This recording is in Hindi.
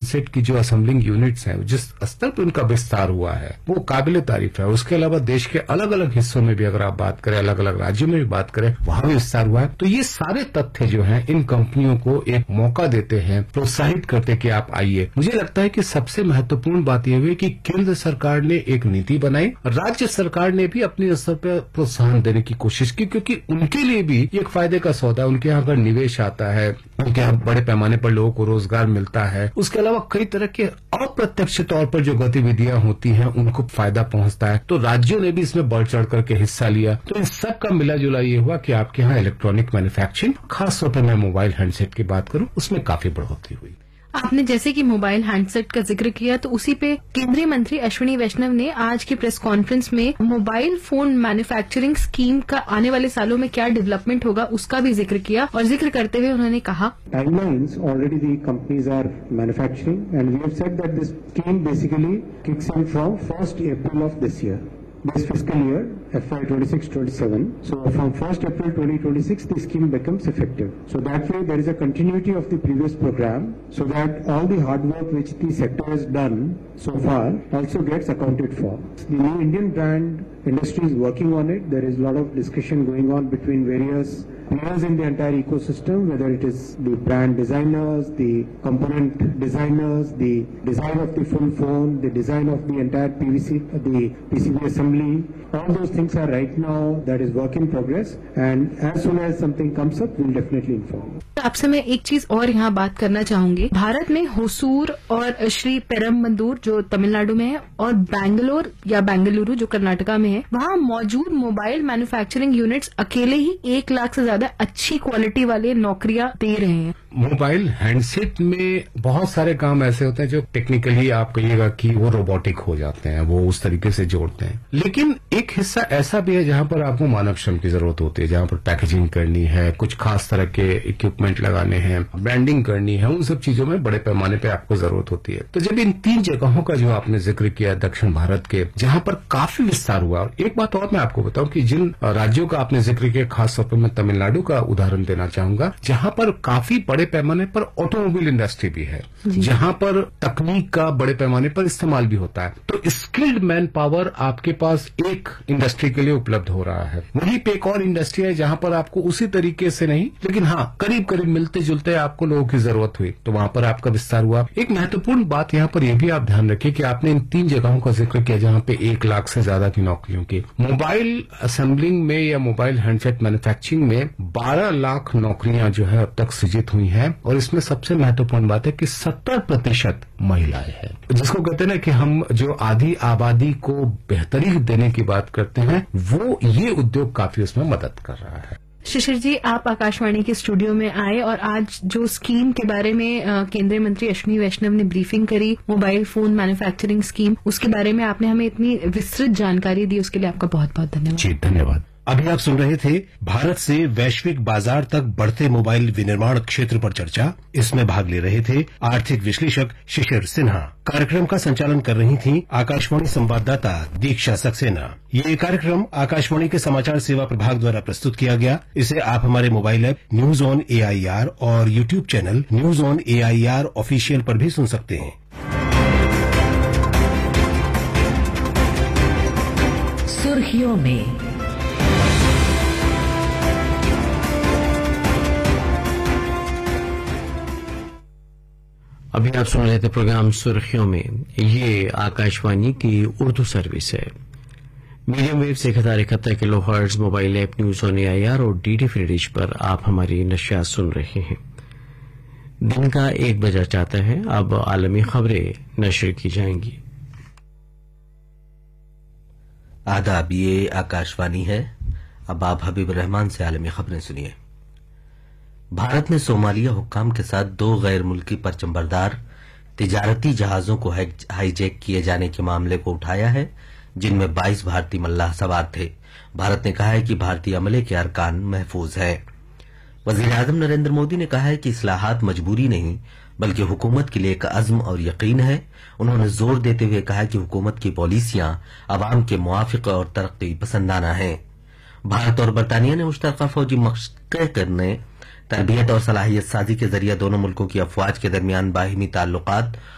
हैंडसेट की जो असेंबलिंग यूनिट्स हैं, जिस स्तर पर उनका विस्तार हुआ है वो काबिले तारीफ है। उसके अलावा देश के अलग अलग हिस्सों में भी अगर आप बात करें, अलग अलग राज्यों में भी बात करें, वहां भी विस्तार हुआ है। तो ये सारे तथ्य जो हैं इन कंपनियों को एक मौका देते हैं, प्रोत्साहित करते कि आप आइए। मुझे लगता है कि सबसे महत्वपूर्ण बात यह हुई कि केंद्र सरकार ने एक नीति बनाई, राज्य सरकार ने भी अपने स्तर पर प्रोत्साहन देने की कोशिश की, क्योंकि उनके लिए भी एक फायदे का सौदा है। उनके यहाँ अगर निवेश आता है, उनके यहाँ बड़े पैमाने पर लोगों को रोजगार मिलता है, उसके अलावा कई तरह के अप्रत्यक्ष तौर पर जो गतिविधियां होती हैं उनको फायदा पहुंचता है। तो राज्यों ने भी इसमें बढ़ चढ़ करके हिस्सा लिया। तो इन सब का मिला जुला ये हुआ कि आपके यहाँ इलेक्ट्रॉनिक मैन्युफैक्चरिंग, खासतौर पर मैं मोबाइल हैंडसेट की बात करूं, उसमें काफी बढ़ोतरी हुई। आपने जैसे कि मोबाइल हैंडसेट का जिक्र किया, तो उसी पे केंद्रीय मंत्री अश्विनी वैष्णव ने आज की प्रेस कॉन्फ्रेंस में मोबाइल फोन मैन्युफैक्चरिंग स्कीम का आने वाले सालों में क्या डेवलपमेंट होगा उसका भी जिक्र किया। और जिक्र करते हुए उन्होंने कहा, timelines already the companies are manufacturing and we have said that this scheme basically kicks in from 1st April of this year. This fiscal year, FY 26-27. So from 1st April 2026, the scheme becomes effective. So that way there is a continuity of the previous program so that all the hard work which the sector has done so far also gets accounted for. The new Indian brand industry is working on it. There is a lot of discussion going on between various players in the entire ecosystem, whether it is the brand designers, the component designers, the design of the full phone, the design of the entire the PCB assembly. All those things are right now, that is work in progress, and as soon as something comes up, we'll definitely inform. आपसे मैं एक चीज और यहाँ बात करना चाहूंगी। भारत में होसूर और श्री पेरम्बदूर जो तमिलनाडु में है और बैंगलोर या बेंगलुरु जो कर्नाटका में है, वहाँ मौजूद मोबाइल मैन्युफैक्चरिंग यूनिट्स अकेले ही 1 लाख से ज्यादा अच्छी क्वालिटी वाले नौकरियां दे रहे हैं। मोबाइल हैंडसेट में बहुत सारे काम ऐसे होते हैं जो टेक्निकली आप कहिएगा कि वो रोबोटिक हो जाते हैं, वो उस तरीके से जोड़ते हैं। लेकिन एक हिस्सा ऐसा भी है जहां पर आपको मानव श्रम की जरूरत होती है, जहां पर पैकेजिंग करनी है, कुछ खास तरह के इक्विपमेंट लगाने हैं, ब्रांडिंग करनी है, उन सब चीजों में बड़े पैमाने पे आपको जरूरत होती है। तो जब इन 3 जगहों का जो आपने जिक्र किया दक्षिण भारत के, जहां पर काफी विस्तार हुआ। और एक बात और मैं आपको बताऊं कि जिन राज्यों का आपने जिक्र किया, खासतौर पर मैं तमिलनाडु का उदाहरण देना चाहूंगा, जहां पर काफी बड़े पैमाने पर ऑटोमोबाइल इंडस्ट्री भी है, जहां पर तकनीक का बड़े पैमाने पर इस्तेमाल भी होता है। तो स्किल्ड मैन पावर आपके पास एक इंडस्ट्री के लिए उपलब्ध हो रहा है। वहीं पे एक और इंडस्ट्री है जहां पर आपको उसी तरीके से नहीं, लेकिन हाँ करीब करीब मिलते जुलते आपको लोगों की जरूरत हुई, तो वहां पर आपका विस्तार हुआ। एक महत्वपूर्ण बात यहां पर यह भी आप ध्यान रखिए कि आपने इन 3 जगहों का जिक्र किया जहां पे 1 लाख से ज्यादा की नौकरियों की। मोबाइल असेंबलिंग में या मोबाइल हैंडसेट मैन्युफैक्चरिंग में 12 लाख नौकरियां जो है अब तक सृजित हुई हैं। और इसमें सबसे महत्वपूर्ण बात है कि 70% महिलाएं हैं, जिसको कहते हैं ना कि हम जो आधी आबादी को बेहतरी देने की बात करते हैं, वो ये उद्योग काफी उसमें मदद कर रहा है। शिशिर जी, आप आकाशवाणी के स्टूडियो में आए और आज जो स्कीम के बारे में केंद्रीय मंत्री अश्विनी वैष्णव ने ब्रीफिंग करी, मोबाइल फोन मैन्युफैक्चरिंग स्कीम, उसके बारे में आपने हमें इतनी विस्तृत जानकारी दी, उसके लिए आपका बहुत बहुत धन्यवाद। जी धन्यवाद। अभी आप सुन रहे थे भारत से वैश्विक बाजार तक बढ़ते मोबाइल विनिर्माण क्षेत्र पर चर्चा। इसमें भाग ले रहे थे आर्थिक विश्लेषक शिशिर सिन्हा। कार्यक्रम का संचालन कर रही थी आकाशवाणी संवाददाता दीक्षा सक्सेना। ये कार्यक्रम आकाशवाणी के समाचार सेवा प्रभाग द्वारा प्रस्तुत किया गया। इसे आप हमारे mobile app news on AIR और YouTube channel news on AIR official पर भी सुन सकते हैं। सुर्खियों में अभी आप सुन रहे थे प्रोग्राम सुर्खियों में। ये आकाशवाणी की उर्दू सर्विस है। मीडियम वेव से 1071 kilohertz mobile app news on AIR और DD फ्री डिश पर आप हमारी नशियात सुन रहे हैं। दिन का 1 बजा चाहता है। अब आलमी खबरें नशर की जाएंगी। आदाब, ये आकाशवाणी है। अब आप हबीब रहमान से आलमी खबरें सुनिए। भारत ने सोमालिया हुक्काम के साथ 2 गैर मुल्की परचमबरदार तिजारती जहाजों को हाईजैक किए जाने के मामले को उठाया है, जिनमें 22 भारतीय मल्लाह सवार थे। भारत ने कहा है कि भारतीय अमले के अरकान महफूज हैं। वजीर आजम नरेंद्र मोदी ने कहा है कि इस्लाहात मजबूरी नहीं बल्कि हुकूमत के लिए एक अज़्म और यकीन है। उन्होंने जोर देते हुए कहा कि हुकूमत की पॉलिसियां अवाम के मुआफिक और तरक्की पसंदाना हैं। भारत और बरतानिया ने मुश्तरका फौजी मशक़ें करने, तरबियत और सलाहियत साजी के जरिए दोनों मुल्कों की अफवाज के दरमियान बाहिमी ताल्लुकात